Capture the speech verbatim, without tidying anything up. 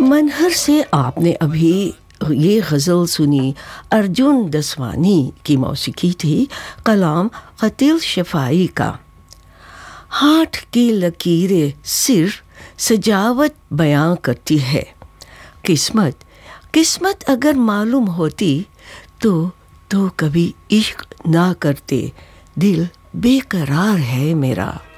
मनहर से आपने अभी ये गज़ल सुनी, अर्जुन दसवानी की मौसीकी थी, कलाम क़तील शफ़ाई का। हाथ की लकीरें सिर्फ सजावट बयां करती है। किस्मत किस्मत अगर मालूम होती तो तो कभी इश्क ना करते, दिल बेकरार है मेरा।